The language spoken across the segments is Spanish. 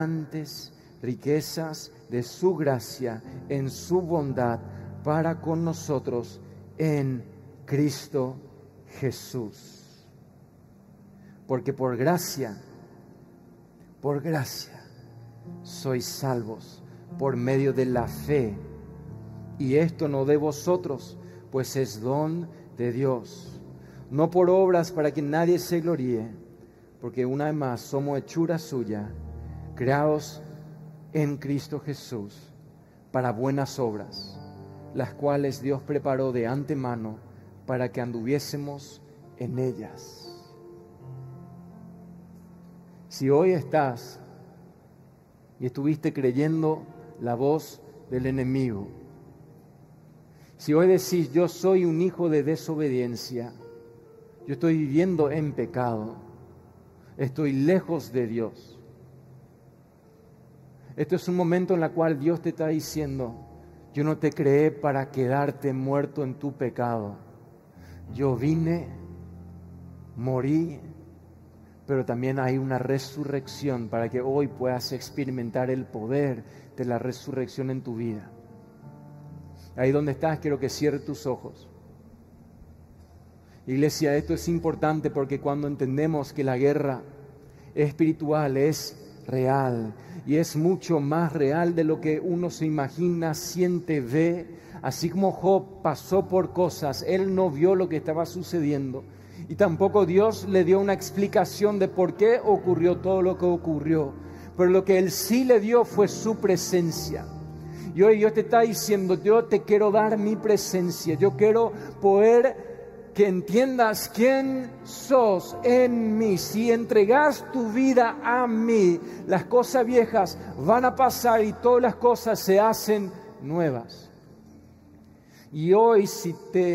riquezas de su gracia en su bondad para con nosotros en Cristo Jesús. Porque por gracia sois salvos por medio de la fe. Y esto no de vosotros, pues es don de Dios, no por obras para que nadie se gloríe, porque una vez más somos hechura suya, creados en Cristo Jesús para buenas obras, las cuales Dios preparó de antemano para que anduviésemos en ellas. Si hoy estás y estuviste creyendo la voz del enemigo, si hoy decís, yo soy un hijo de desobediencia, yo estoy viviendo en pecado, estoy lejos de Dios. Esto es un momento en el cual Dios te está diciendo, yo no te creé para quedarte muerto en tu pecado. Yo vine, morí, pero también hay una resurrección para que hoy puedas experimentar el poder de la resurrección en tu vida. Ahí donde estás, quiero que cierres tus ojos. Iglesia, esto es importante porque cuando entendemos que la guerra espiritual es real y es mucho más real de lo que uno se imagina, siente, ve, así como Job pasó por cosas, él no vio lo que estaba sucediendo y tampoco Dios le dio una explicación de por qué ocurrió todo lo que ocurrió, pero lo que él sí le dio fue su presencia. Y hoy Dios te está diciendo, yo te quiero dar mi presencia, yo quiero poder que entiendas quién sos en mí. Si entregas tu vida a mí, las cosas viejas van a pasar y todas las cosas se hacen nuevas. Y hoy si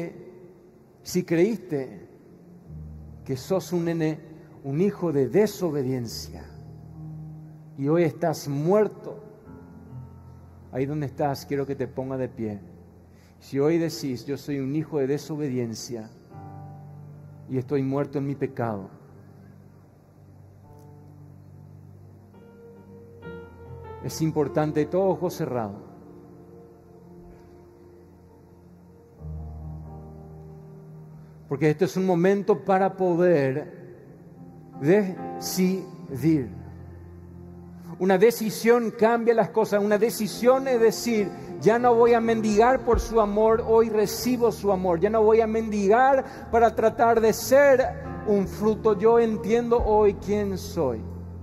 creíste que sos un hijo de desobediencia y hoy estás muerto, ahí donde estás, quiero que te ponga de pie. Si hoy decís, yo soy un hijo de desobediencia y estoy muerto en mi pecado, es importante, todo ojo cerrado, porque este es un momento para poder decidir. Una decisión cambia las cosas. Una decisión es decir, ya no voy a mendigar por su amor, hoy recibo su amor. Ya no voy a mendigar para tratar de ser un fruto. Yo entiendo hoy quién soy.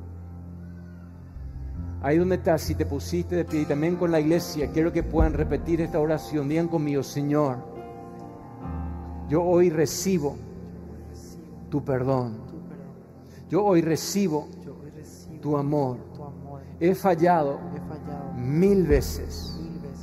Ahí donde estás, si te pusiste de pie y también con la iglesia, quiero que puedan repetir esta oración. Digan conmigo, Señor, yo hoy recibo tu perdón. Yo hoy recibo tu amor. He fallado 1000 veces,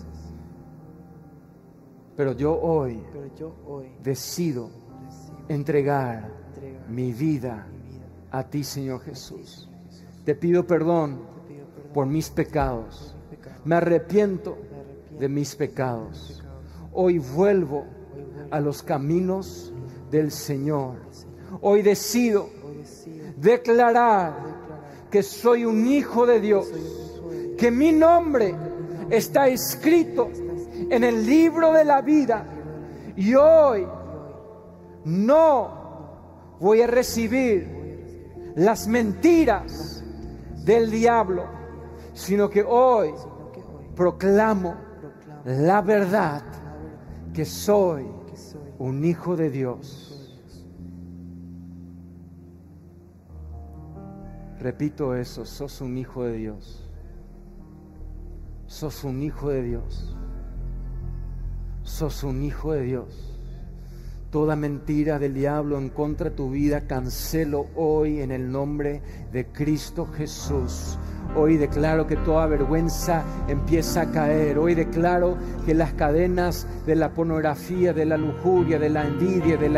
pero yo hoy decido entregar mi vida a ti, Señor Jesús. Te pido perdón por mis pecados. Me arrepiento de mis pecados. Hoy vuelvo a los caminos del Señor. Hoy decido declarar que soy un hijo de Dios, que mi nombre está escrito en el libro de la vida y hoy no voy a recibir las mentiras del diablo, sino que hoy proclamo la verdad, que soy un hijo de Dios. Repito eso, sos un hijo de Dios. Sos un hijo de Dios. Sos un hijo de Dios. Toda mentira del diablo en contra de tu vida cancelo hoy en el nombre de Cristo Jesús. Hoy declaro que toda vergüenza empieza a caer. Hoy declaro que las cadenas de la pornografía, de la lujuria, de la envidia, de la